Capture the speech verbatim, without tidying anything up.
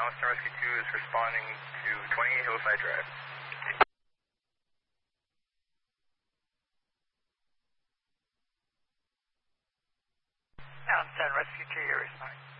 Allenstown Rescue two is responding to twenty-eight Hillside Drive. Allenstown Rescue two, you're responding.